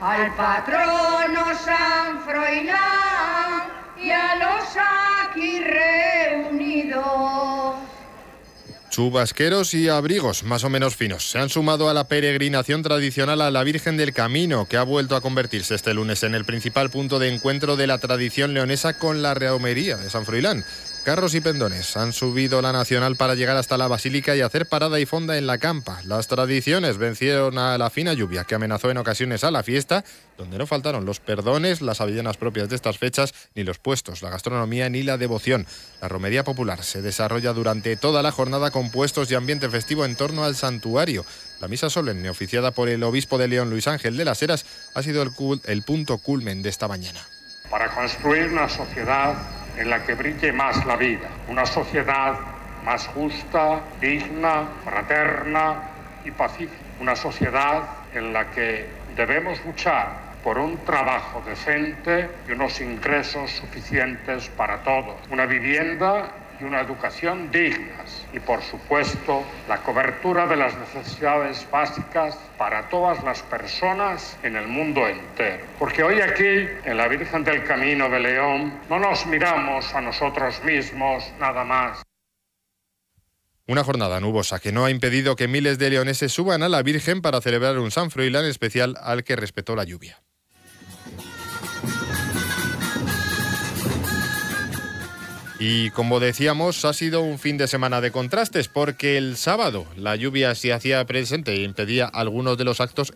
al patrono San Froilán y a los aquí reunidos. Chubasqueros y abrigos más o menos finos se han sumado a la peregrinación tradicional a la Virgen del Camino, que ha vuelto a convertirse este lunes en el principal punto de encuentro de la tradición leonesa con la romería de San Froilán. Carros y pendones han subido la nacional para llegar hasta la basílica y hacer parada y fonda en la campa. Las tradiciones vencieron a la fina lluvia que amenazó en ocasiones a la fiesta, donde no faltaron los perdones, las avellanas propias de estas fechas, ni los puestos, la gastronomía ni la devoción. La romería popular se desarrolla durante toda la jornada con puestos y ambiente festivo en torno al santuario. La misa solemne, oficiada por el obispo de León, Luis Ángel de las Heras, ha sido el punto culmen de esta mañana. Para construir una sociedad en la que brille más la vida, una sociedad más justa, digna, fraterna y pacífica, una sociedad en la que debemos luchar por un trabajo decente y unos ingresos suficientes para todos, una vivienda y una educación dignas y, por supuesto, la cobertura de las necesidades básicas para todas las personas en el mundo entero. Porque hoy aquí, en la Virgen del Camino de León, no nos miramos a nosotros mismos nada más. Una jornada nubosa que no ha impedido que miles de leoneses suban a la Virgen para celebrar un San Froilán especial al que respetó la lluvia. Y como decíamos, ha sido un fin de semana de contrastes, porque el sábado la lluvia se hacía presente e impedía algunos de los actos